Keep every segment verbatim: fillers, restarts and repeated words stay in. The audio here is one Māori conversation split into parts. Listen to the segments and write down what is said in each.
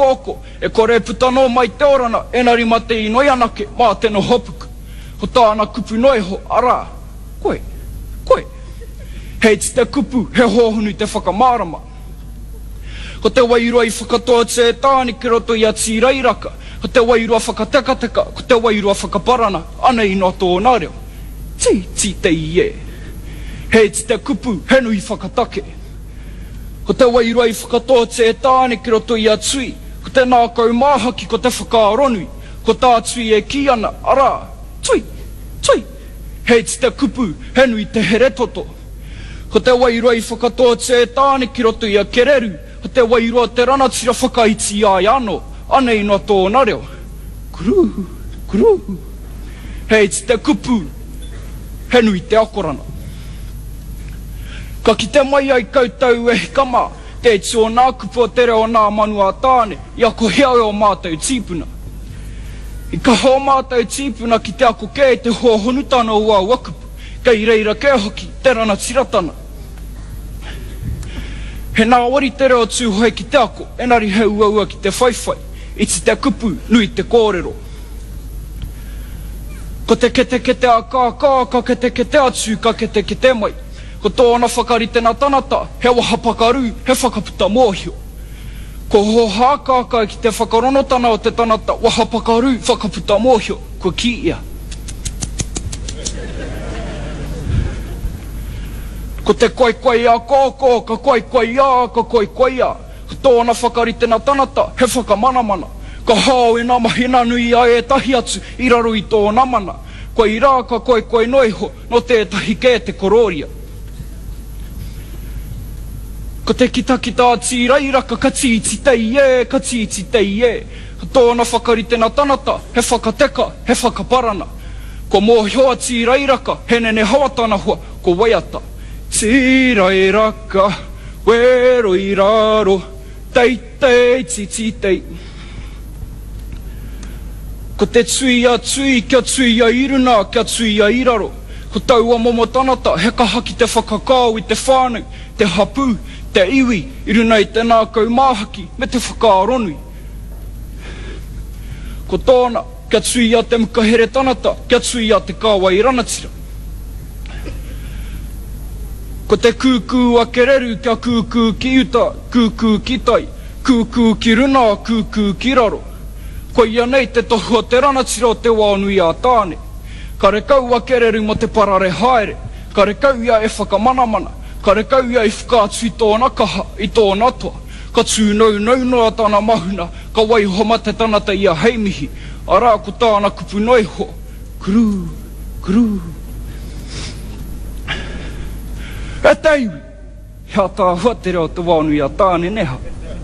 oko, e kore putano mai te orana, e nari ma te inoi anake, mā te no hopuku. Ko tāna kupu noiho, ara, koe, koe. Hei te kupu, he hohunu te whakamārama. Ko te wairua i whakatoa te tāni ki roto i a tīrairaka, ko te wairua whakatekateka, ko te wairua whakaparana, ana i no tōna reo. Ti, ti te ie. Hei te kupu, he nui whakatake. Ko te wairua i whakatoa te tāne ki roto i a tui, ko te nākau māhaki ko te whakaaronui, ko tā tui e ki ana, ara, tui, tui. Hei te kupu, he nui te here toto. Ko te wairua i whakatoa te tāne ki roto i a kereru, ko te wairua te ranatira whakaiti ai ano, anei no tōna reo. Kuru, kuru. Hei te kupu, he nui te akorana. Ka ki te mai ai koutou e hikama, te tō nā kupu o te reo nā manua tāne, i ako hea o mātou tīpuna. I ka ho mātou tīpuna ki te ako kē te ho honutana o au akupu, kei reira kē hoki te rana tiratana. He nā ori te reo tūhoe ki te ako, enari he ua ua ki te whaiwhai, iti te kupu nui te kōrero. Ko te kete kete a kā kā, ka kete kete atu, ka kete kete mai. Ko tōna whakarite nā tanata, he waha pakaru, he whakaputa mōhio. Ko ho hākāka ki te whakaronotana o te tanata, waha pakaru, whakaputa mōhio, ko ki ia. Ko te koi koi a kōkō, ka koi koi a, ka koi koi a. Ko tōna whakarite nā tanata, he whakamanamana. Ka hao e nā mahina nui a e tahi atu, i raru i tōna mana. Ko i rā ka koi koi noiho, no tētahi kē te kororia. Ko te kitakita a tīrairaka, ka tīti te ie, ka tīti te ie. Ko tōna whakarite nā tanata, he whakateka, he whakaparana. Ko mōhio a tīrairaka, he nene hawatana hua, ko waiata. Tīrairaka, wero i raro, tei tei titi tei. Ko te tui a tui, kia tui a iruna, kia tui a iraro. Ko taua momo tanata, he kaha ki te whakakau i te whānau, te hapu, te iwi, iruna i te nākau māhaki, me te whakaaronui. Ko tōna, kia tui a te mukahere tanata, kia tui a te kāwai ranatira. Ko te kūkū a kereru, kia kūkū ki uta, kūkū ki tai, kūkū ki runa, kūkū ki raro. Ko ia nei te tohu o te ranatira o te wānui a tāne. Ka rekau a kereru mo te parare haere, ka rekau ia e whakamanamana, ka rekau ia i whakaatu i tōna kaha, i tōna toa. Ka tūnau nau noa tāna mahuna, ka waiho te tanata ia heimihi, arā ko tāna kupu noiho, kuru, kuru. E te iwi, hea tā hua te reo te wānui a tāne neha.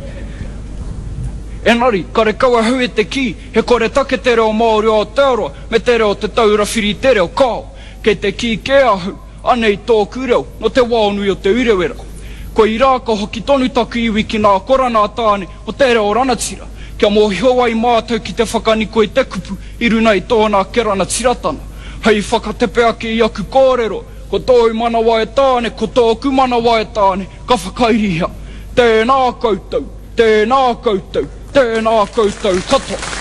Enari, ka rekau a hui te ki, he kore take te reo Māori o Aotearoa, me te reo te taurawhiri te reo kāo, kei te ki ke ahu, anei tōku reo, no te wānui o te urewera. Ko i rā ka hoki tonu taku iwi ki nā korana a tāne o te reo ranatira, kia mōhio ai mātou ki te whakaniko i te kupu, i runa i tōna kerana tiratana. Hei whakatepe ake i aku kōrero, ko tōu manawa e tāne, ko tōku manawa e tāne, ka whakairiha. Tēnā koutou, tēnā koutou, tēnā koutou katoa.